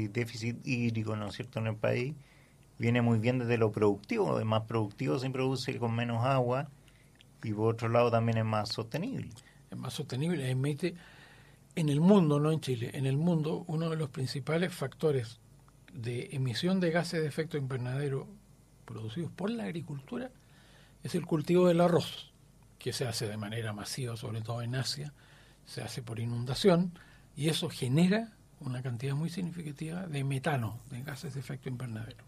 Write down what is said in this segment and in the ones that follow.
déficit hídrico, ¿no es cierto?, en el país, viene muy bien desde lo productivo. Es más productivo, se produce con menos agua y por otro lado también es más sostenible. Es más sostenible, emite en el mundo, no en Chile, en el mundo uno de los principales factores de emisión de gases de efecto invernadero producidos por la agricultura es el cultivo del arroz, que se hace de manera masiva, sobre todo en Asia, se hace por inundación, y eso genera una cantidad muy significativa de metano, de gases de efecto invernadero.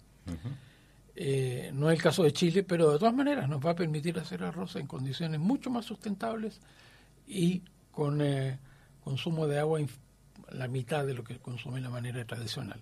No es el caso de Chile, pero de todas maneras nos va a permitir hacer arroz en condiciones mucho más sustentables y con consumo de agua la mitad de lo que consume de la manera tradicional.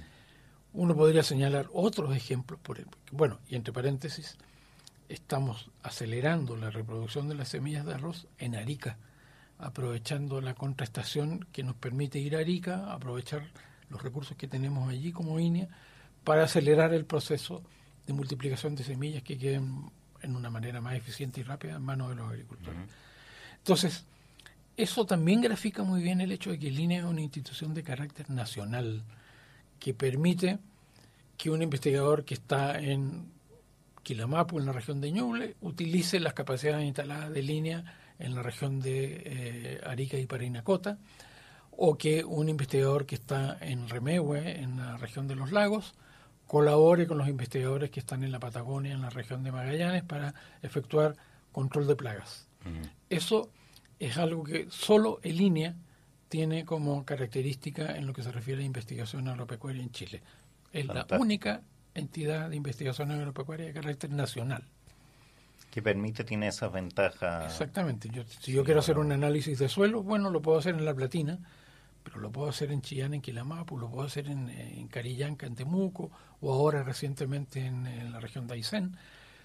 Uno podría señalar otros ejemplos, bueno, y entre paréntesis, estamos acelerando la reproducción de las semillas de arroz en Arica, aprovechando la contraestación que nos permite ir a Arica, aprovechar los recursos que tenemos allí como INEA, para acelerar el proceso de multiplicación de semillas que queden en una manera más eficiente y rápida en manos de los agricultores. Entonces, eso también grafica muy bien el hecho de que el INEA es una institución de carácter nacional que permite que un investigador que está en Quilamapu, en la región de Ñuble, utilice las capacidades instaladas de INEA en la región de Arica y Parinacota, o que un investigador que está en Remehue, en la región de los lagos, colabore con los investigadores que están en la Patagonia, en la región de Magallanes, para efectuar control de plagas. Eso es algo que solo el INEA tiene como característica en lo que se refiere a investigación agropecuaria en Chile. Es la única entidad de investigación agropecuaria de carácter nacional. Que tiene esas ventajas. Exactamente. Si yo quiero hacer un análisis de suelo, bueno, lo puedo hacer en La Platina, pero lo puedo hacer en Chillán, en Quilamapu, lo puedo hacer en Carillanca, en Temuco, o ahora recientemente en la región de Aysén,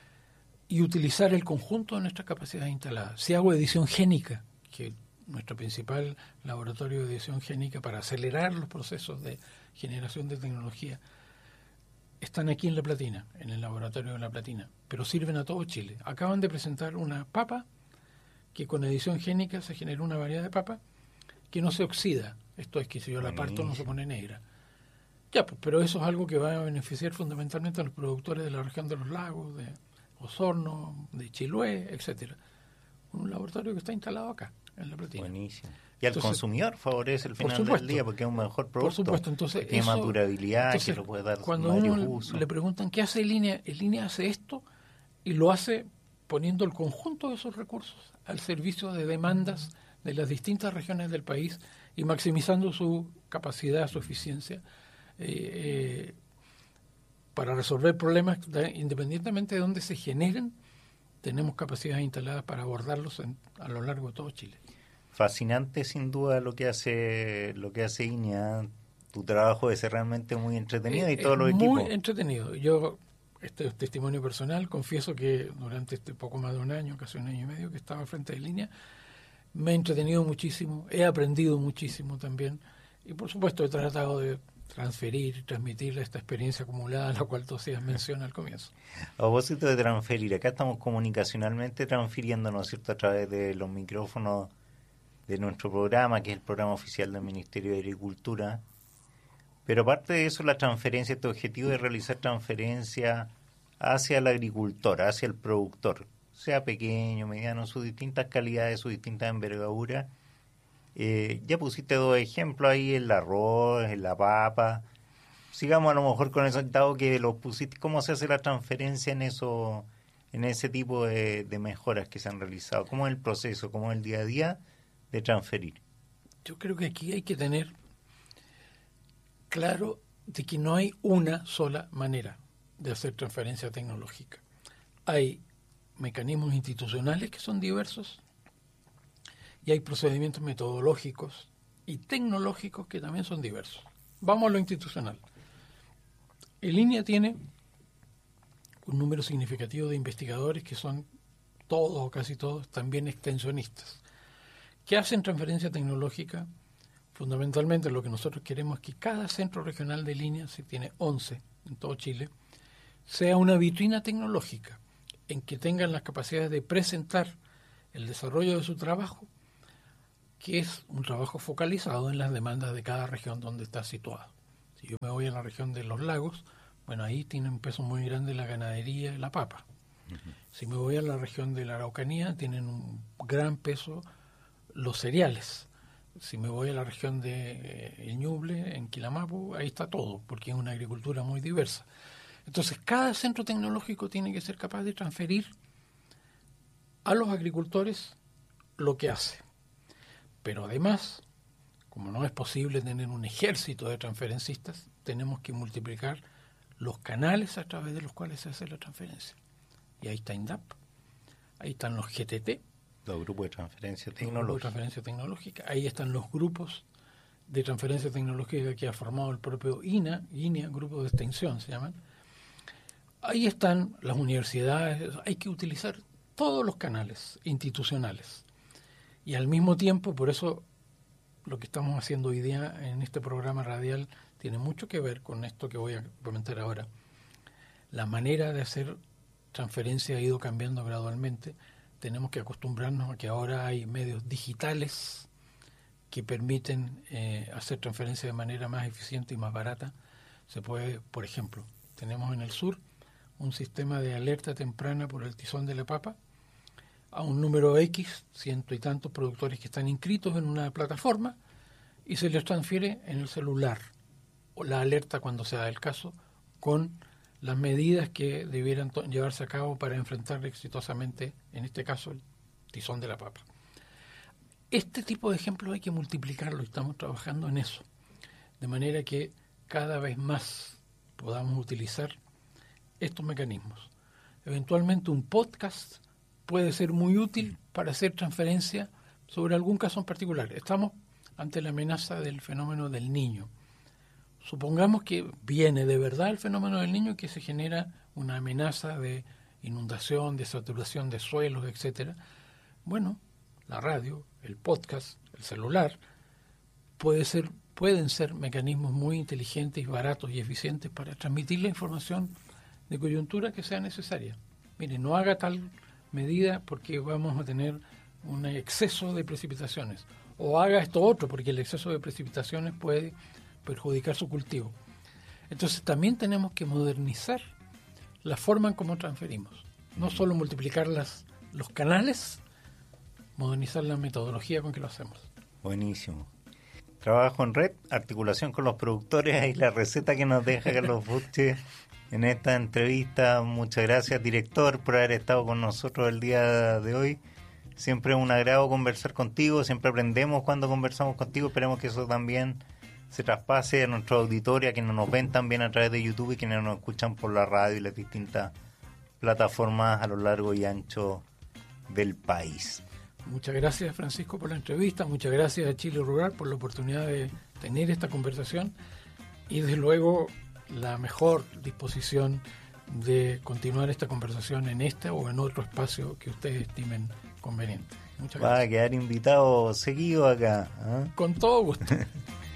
y utilizar el conjunto de nuestras capacidades instaladas. Si hago edición génica, que nuestro principal laboratorio de edición génica para acelerar los procesos de generación de tecnología, están aquí en La Platina, en el laboratorio de La Platina, pero sirven a todo Chile. Acaban de presentar una papa que con edición génica se generó una variedad de papa que no se oxida. Esto es que si yo la parto no se pone negra. Ya, pues, pero eso es algo que va a beneficiar fundamentalmente a los productores de la región de los lagos, de Osorno, de Chiloé, etcétera. Un laboratorio que está instalado acá, en La Platina. Buenísimo. Y al consumidor favorece el final del día porque es un mejor producto. Por supuesto, entonces tiene más durabilidad, que lo puede dar cuando varios uno usos. le preguntan qué hace el INEA hace esto y lo hace poniendo el conjunto de esos recursos al servicio de demandas de las distintas regiones del país y maximizando su capacidad, su eficiencia para resolver problemas independientemente de dónde se generen. Tenemos capacidades instaladas para abordarlos a lo largo de todo Chile. Fascinante sin duda lo que hace INEA. Tu trabajo es realmente muy entretenido y todos los equipos. Muy entretenido. Yo, este es testimonio personal, confieso que durante poco más de un año, casi un año y medio que estaba frente de INEA, me he entretenido muchísimo, he aprendido muchísimo también y por supuesto he tratado de transferir y transmitir esta experiencia acumulada a la cual tú hacías mención al comienzo. A propósito de transferir, acá estamos comunicacionalmente transfiriendo, ¿no es cierto?, a través de los micrófonos de nuestro programa, que es el programa oficial del Ministerio de Agricultura. Pero aparte de eso, la transferencia, este objetivo de realizar transferencia hacia el agricultor, hacia el productor, sea pequeño, mediano, sus distintas calidades, sus distintas envergaduras. Ya pusiste dos ejemplos ahí, el arroz, la papa. Sigamos a lo mejor con eso, dado que lo pusiste, ¿cómo se hace la transferencia en ese tipo de mejoras que se han realizado? ¿Cómo es el proceso, cómo es el día a día de transferir? Yo creo que aquí hay que tener claro de que no hay una sola manera de hacer transferencia tecnológica. Hay mecanismos institucionales que son diversos y hay procedimientos metodológicos y tecnológicos que también son diversos. Vamos a lo institucional. El INEA tiene un número significativo de investigadores que son todos o casi todos también extensionistas, que hacen transferencia tecnológica. Fundamentalmente lo que nosotros queremos es que cada centro regional de INEA, si tiene 11 en todo Chile, sea una vitrina tecnológica en que tengan las capacidades de presentar el desarrollo de su trabajo, que es un trabajo focalizado en las demandas de cada región donde está situado. Si yo me voy a la región de los lagos, bueno, ahí tiene un peso muy grande la ganadería y la papa. Si me voy a la región de la Araucanía, tienen un gran peso los cereales. Si me voy a la región de El Ñuble, en Quilamapu, ahí está todo, porque es una agricultura muy diversa. Entonces, cada centro tecnológico tiene que ser capaz de transferir a los agricultores lo que hace. Pero además, como no es posible tener un ejército de transferencistas, tenemos que multiplicar los canales a través de los cuales se hace la transferencia. Y ahí está INDAP, ahí están los GTT, los grupos de transferencia tecnológica. Ahí están los grupos de transferencia tecnológica que ha formado el propio INEA, Grupo de Extensión se llaman. Ahí están las universidades. Hay que utilizar todos los canales institucionales. Y al mismo tiempo, por eso lo que estamos haciendo hoy día en este programa radial tiene mucho que ver con esto que voy a comentar ahora. La manera de hacer transferencia ha ido cambiando gradualmente. Tenemos que acostumbrarnos a que ahora hay medios digitales que permiten hacer transferencia de manera más eficiente y más barata. Se puede, por ejemplo, tenemos en el sur un sistema de alerta temprana por el tizón de la papa a un número X, 100 y tantos productores que están inscritos en una plataforma, y se les transfiere en el celular o la alerta cuando se da el caso, con las medidas que debieran llevarse a cabo para enfrentar exitosamente, en este caso, el tizón de la papa. Este tipo de ejemplos hay que multiplicarlo, y estamos trabajando en eso, de manera que cada vez más podamos utilizar estos mecanismos. Eventualmente un podcast puede ser muy útil para hacer transferencia sobre algún caso en particular. Estamos ante la amenaza del fenómeno del Niño. Supongamos que viene de verdad el fenómeno del Niño, que se genera una amenaza de inundación, de saturación de suelos, etcétera. Bueno, la radio, el podcast, el celular, pueden ser mecanismos muy inteligentes, baratos y eficientes para transmitir la información de coyuntura que sea necesaria. Mire, no haga tal medida porque vamos a tener un exceso de precipitaciones, o haga esto otro porque el exceso de precipitaciones puede perjudicar su cultivo. Entonces también tenemos que modernizar la forma en cómo transferimos, no solo multiplicar los canales, modernizar la metodología con que lo hacemos. Buenísimo. Trabajo en red, articulación con los productores, ahí la receta que nos deja Carlos Fuchte en esta entrevista. Muchas gracias, director, por haber estado con nosotros el día de hoy. Siempre es un agrado conversar contigo, siempre aprendemos cuando conversamos contigo. Esperemos que eso también se traspase a nuestra auditoria, que nos ven también a través de YouTube y quienes nos escuchan por la radio y las distintas plataformas a lo largo y ancho del país. Muchas gracias, Francisco, por la entrevista. Muchas gracias a Chile Rural por la oportunidad de tener esta conversación, y desde luego la mejor disposición de continuar esta conversación en este o en otro espacio que ustedes estimen conveniente. Muchas gracias. Va a quedar invitado seguido acá, ¿eh? Con todo gusto.